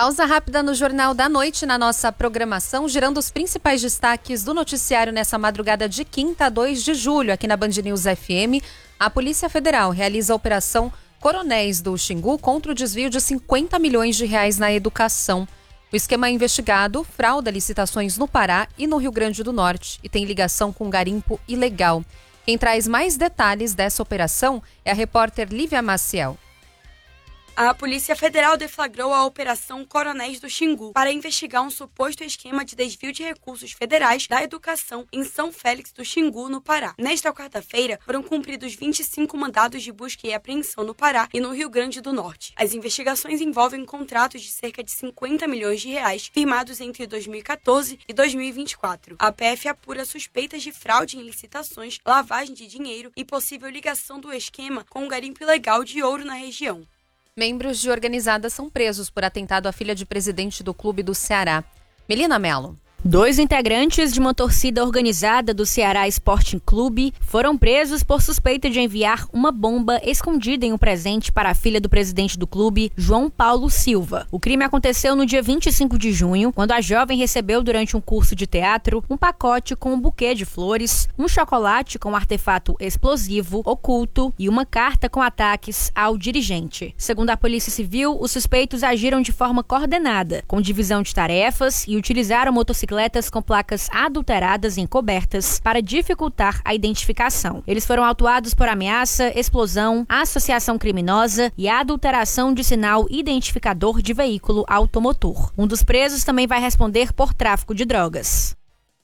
Pausa rápida no Jornal da Noite na nossa programação, girando os principais destaques do noticiário nessa madrugada de quinta, 2 de julho, aqui na Band News FM. A Polícia Federal realiza a Operação Coronéis do Xingu contra o desvio de 50 milhões de reais na educação. O esquema investigado frauda licitações no Pará e no Rio Grande do Norte e tem ligação com garimpo ilegal. Quem traz mais detalhes dessa operação é a repórter Lívia Maciel. A Polícia Federal deflagrou a Operação Coronéis do Xingu para investigar um suposto esquema de desvio de recursos federais da educação em São Félix do Xingu, no Pará. Nesta quarta-feira, foram cumpridos 25 mandados de busca e apreensão no Pará e no Rio Grande do Norte. As investigações envolvem contratos de cerca de 50 milhões de reais firmados entre 2014 e 2024. A PF apura suspeitas de fraude em licitações, lavagem de dinheiro e possível ligação do esquema com o garimpo ilegal de ouro na região. Membros de organizada são presos por atentado à filha de presidente do clube do Ceará. Melina Mello. 2 integrantes de uma torcida organizada do Ceará Sporting Clube foram presos por suspeita de enviar uma bomba escondida em um presente para a filha do presidente do clube, João Paulo Silva. O crime aconteceu no dia 25 de junho, quando a jovem recebeu durante um curso de teatro um pacote com um buquê de flores, um chocolate com um artefato explosivo oculto e uma carta com ataques ao dirigente. Segundo a Polícia Civil, os suspeitos agiram de forma coordenada, com divisão de tarefas e utilizaram motocicletas com placas adulteradas e encobertas para dificultar a identificação. Eles foram autuados por ameaça, explosão, associação criminosa e adulteração de sinal identificador de veículo automotor. Um dos presos também vai responder por tráfico de drogas.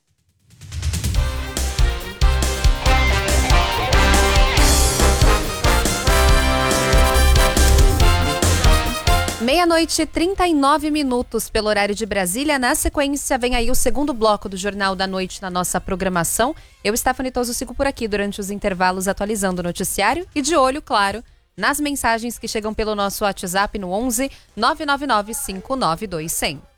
Meia-noite e 39 minutos pelo horário de Brasília. Na sequência, vem aí o segundo bloco do Jornal da Noite na nossa programação. Eu, Stephanie Toso, sigo por aqui durante os intervalos atualizando o noticiário e de olho, claro, nas mensagens que chegam pelo nosso WhatsApp no 11 999 592 100.